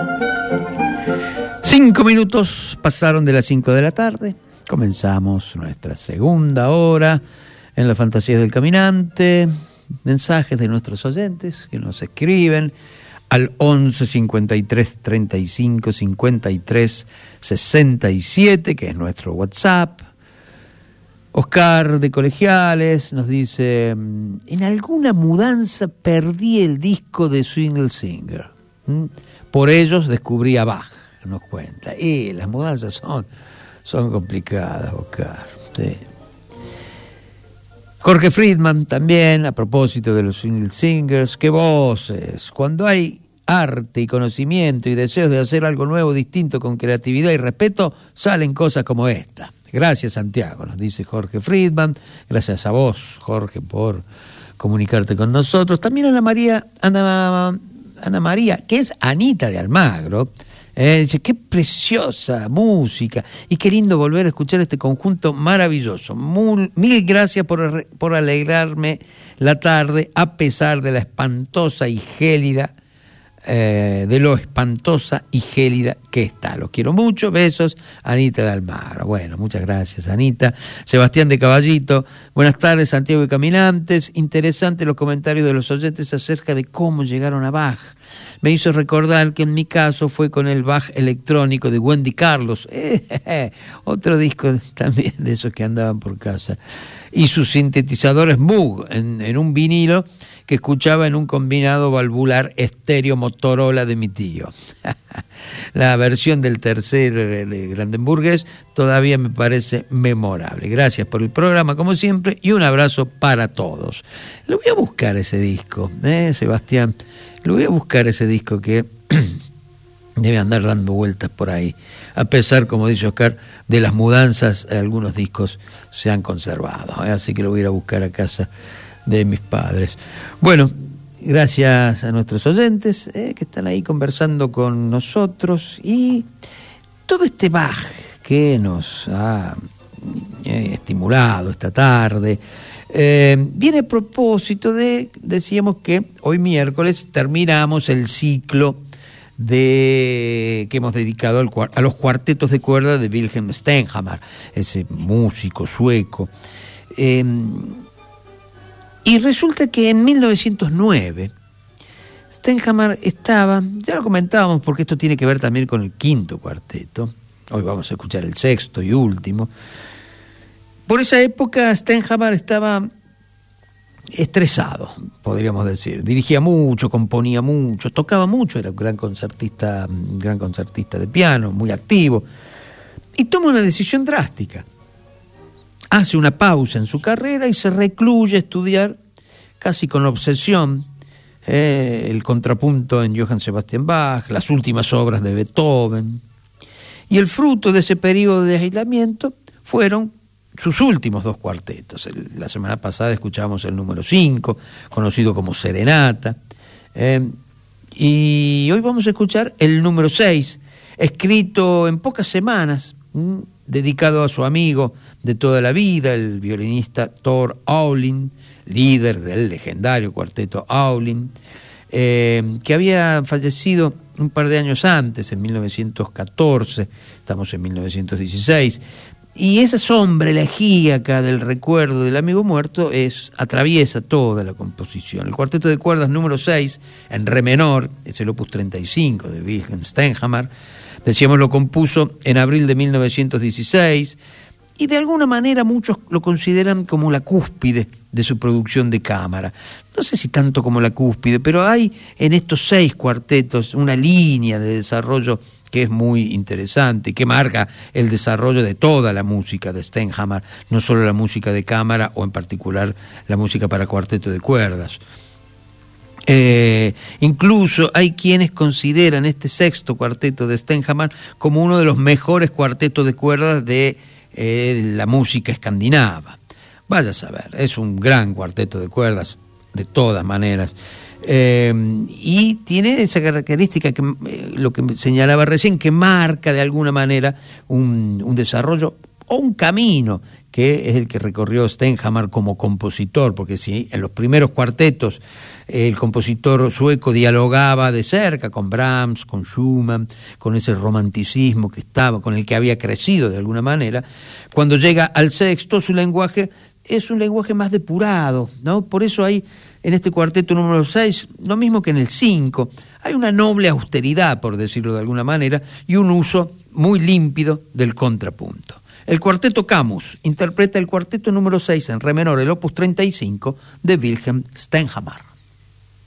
5 minutos pasaron de las 5 de la tarde. Comenzamos nuestra segunda hora en la Fantasía del Caminante. Mensajes de nuestros oyentes que nos escriben al 11 53 35 53 67, que es nuestro WhatsApp. Oscar de Colegiales nos dice: en alguna mudanza perdí el disco de Swingle Singer. Por ellos descubrí a Bach, nos cuenta. Las mudanzas son complicadas, Oscar. Sí. Jorge Friedman también, a propósito de los Swingle Singers: qué voces. Cuando hay arte y conocimiento y deseos de hacer algo nuevo, distinto, con creatividad y respeto, salen cosas como esta. Gracias, Santiago, nos dice Jorge Friedman. Gracias a vos, Jorge, por comunicarte con nosotros. También Ana María, que es Anita de Almagro, dice: qué preciosa música y qué lindo volver a escuchar este conjunto maravilloso. Mil gracias por alegrarme la tarde, a pesar de la espantosa y gélida, de lo espantosa y gélida que está. Los quiero mucho. Besos, Anita de Almagro. Bueno, muchas gracias, Anita. Sebastián de Caballito: buenas tardes, Santiago y Caminantes. Interesante los comentarios de los oyentes acerca de cómo llegaron a Bach. Me hizo recordar que en mi caso fue con el Bach electrónico de Wendy Carlos. Otro disco también de esos que andaban por casa. Y sus sintetizadores Moog en un vinilo que escuchaba en un combinado valvular estéreo Motorola de mi tío. La versión del tercer de Brandenburgues todavía me parece memorable. Gracias por el programa, como siempre, y un abrazo para todos. Lo voy a buscar ese disco, Sebastián. Lo voy a buscar ese disco que debe andar dando vueltas por ahí. A pesar, como dice Oscar, de las mudanzas, algunos discos se han conservado. Así que lo voy a ir a buscar a casa de mis padres. Bueno, gracias a nuestros oyentes que están ahí conversando con nosotros, y todo este Bach que nos ha estimulado esta tarde viene a propósito de, decíamos que hoy miércoles terminamos el ciclo que hemos dedicado a los cuartetos de cuerda de Wilhelm Stenhammar, ese músico sueco. Y resulta que en 1909 Stenhammar estaba, ya lo comentábamos porque esto tiene que ver también con el quinto cuarteto, hoy vamos a escuchar el sexto y último. Por esa época Stenhammar estaba estresado, podríamos decir. Dirigía mucho, componía mucho, tocaba mucho, era un gran concertista de piano, muy activo, y toma una decisión drástica. Hace una pausa en su carrera y se recluye a estudiar, casi con obsesión, el contrapunto en Johann Sebastian Bach, las últimas obras de Beethoven. Y el fruto de ese periodo de aislamiento fueron sus últimos dos cuartetos. La semana pasada escuchábamos el número 5, conocido como Serenata, y hoy vamos a escuchar el número 6, escrito en pocas semanas, dedicado a su amigo de toda la vida, el violinista Thor Aulin, líder del legendario cuarteto Aulin, que había fallecido un par de años antes, en 1914, estamos en 1916, y esa sombra elegíaca del recuerdo del amigo muerto atraviesa toda la composición. El cuarteto de cuerdas número 6, en re menor, es el opus 35 de Wilhelm Stenhammar. Decíamos, lo compuso en abril de 1916, y de alguna manera muchos lo consideran como la cúspide de su producción de cámara. No sé si tanto como la cúspide, pero hay en estos 6 cuartetos una línea de desarrollo que es muy interesante, que marca el desarrollo de toda la música de Stenhammar, no solo la música de cámara o en particular la música para cuarteto de cuerdas. Incluso hay quienes consideran este sexto cuarteto de Stenhammar como uno de los mejores cuartetos de cuerdas de la música escandinava. Vaya a saber, es un gran cuarteto de cuerdas de todas maneras, y tiene esa característica que lo que señalaba recién, que marca de alguna manera un desarrollo o un camino que es el que recorrió Stenhammar como compositor, porque si en los primeros cuartetos el compositor sueco dialogaba de cerca con Brahms, con Schumann, con ese romanticismo que estaba, con el que había crecido de alguna manera, cuando llega al sexto su lenguaje es un lenguaje más depurado, ¿no? Por eso hay en este cuarteto número 6, lo mismo que en el 5, hay una noble austeridad, por decirlo de alguna manera, y un uso muy límpido del contrapunto. El cuarteto Camus interpreta el cuarteto número 6 en re menor, el opus 35 de Wilhelm Stenhammar.